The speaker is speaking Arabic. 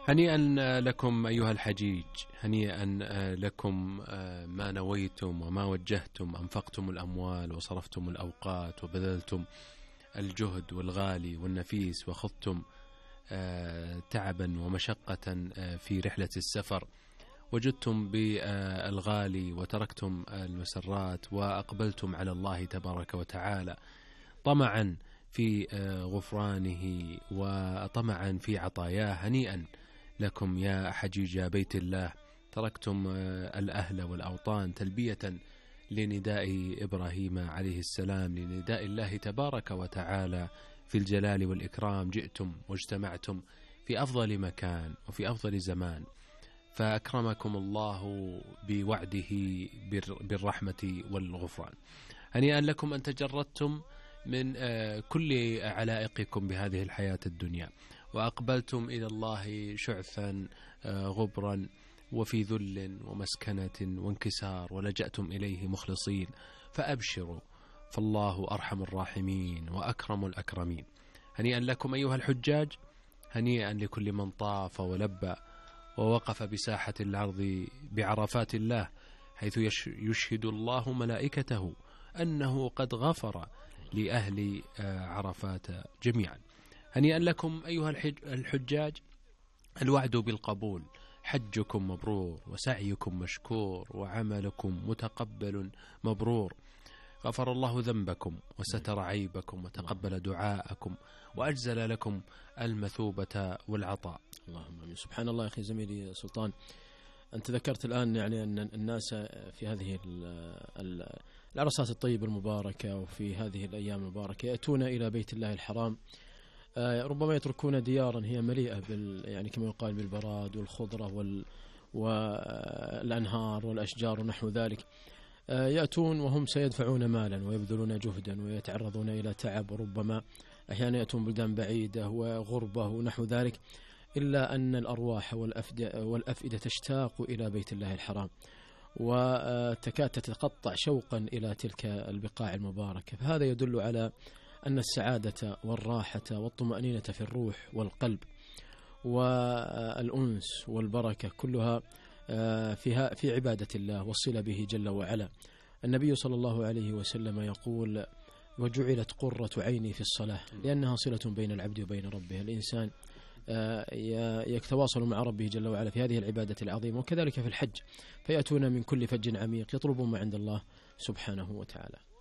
هنيئا لكم أيها الحجيج، هنيئا لكم ما نويتم وما وجهتم، أنفقتم الأموال وصرفتم الأوقات وبذلتم الجهد والغالي والنفيس، وخضتم تعبا ومشقة في رحلة السفر، وجدتم بالغالي وتركتم المسرات وأقبلتم على الله تبارك وتعالى طمعا في غفرانه وطمعا في عطاياه. هنيئا لكم يا حجيج بيت الله، تركتم الأهل والأوطان تلبية لنداء إبراهيم عليه السلام، لنداء الله تبارك وتعالى في الجلال والإكرام. جئتم واجتمعتم في أفضل مكان وفي أفضل زمان، فأكرمكم الله بوعده بالرحمة والغفران. هنيئا لكم أن تجردتم من كل علائقكم بهذه الحياة الدنيا، وأقبلتم إلى الله شعثا غبرا وفي ذل ومسكنة وانكسار، ولجأتم إليه مخلصين، فأبشروا، فالله أرحم الراحمين وأكرم الأكرمين. هنيئا لكم أيها الحجاج، هنيئا لكل من طاف ولبى ووقف بساحة الأرض بعرفات الله، حيث يشهد الله ملائكته أنه قد غفر لأهل عرفات جميعا. هنيئا لكم أيها الحجاج، الوعد بالقبول، حجكم مبرور وسعيكم مشكور وعملكم متقبل مبرور. غفر الله ذنبكم وستر عيبكم وتقبل دعاءكم وأجزل لكم المثوبة والعطاء. اللهم آمين. سبحان الله. يا أخي زميلي سلطان، أنت ذكرت الآن يعني أن الناس في هذه العرصات الطيبة المباركة وفي هذه الأيام المباركة يأتون إلى بيت الله الحرام، ربما يتركون ديارا هي مليئة يعني كما يقال بالبراد والخضرة والأنهار والأشجار ونحو ذلك، يأتون وهم سيدفعون مالا ويبذلون جهدا ويتعرضون إلى تعب، وربما أحيانا يأتون بلدان بعيدة وغربة ونحو ذلك، إلا أن الأرواح والأفئدة تشتاق إلى بيت الله الحرام وتكاد تتقطع شوقا إلى تلك البقاع المباركة. فهذا يدل على أن السعادة والراحة والطمأنينة في الروح والقلب والأنس والبركة كلها في عبادة الله والصلة به جل وعلا. النبي صلى الله عليه وسلم يقول: وجعلت قرة عيني في الصلاة، لأنها صلة بين العبد وبين ربه. الإنسان يتواصل مع ربه جل وعلا في هذه العبادة العظيمة، وكذلك في الحج، فيأتون من كل فج عميق يطلبون ما عند الله سبحانه وتعالى.